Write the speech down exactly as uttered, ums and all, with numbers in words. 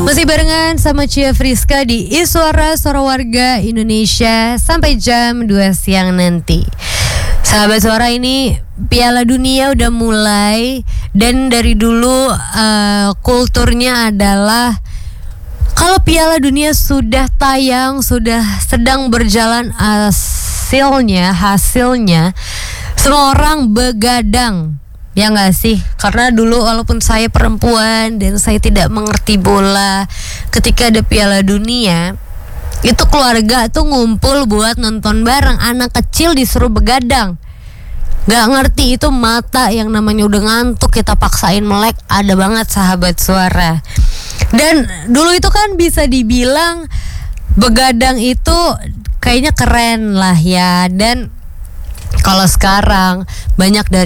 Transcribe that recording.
Masih barengan sama Cia Friska di Iswara Suara Warga Indonesia sampai jam dua siang nanti. Sahabat Suara, ini Piala Dunia udah mulai. Dan dari dulu uh, kulturnya adalah kalau Piala Dunia sudah tayang, sudah sedang berjalan, hasilnya Hasilnya semua orang begadang. Ya nggak sih? Karena dulu walaupun saya perempuan dan saya tidak mengerti bola, ketika ada Piala Dunia, itu keluarga tuh ngumpul buat nonton bareng. Anak kecil disuruh begadang, nggak ngerti itu mata yang namanya udah ngantuk kita paksain melek. Ada banget sahabat Suara. Dan dulu itu kan bisa dibilang begadang itu kayaknya keren lah ya. Dan kalau sekarang banyak dari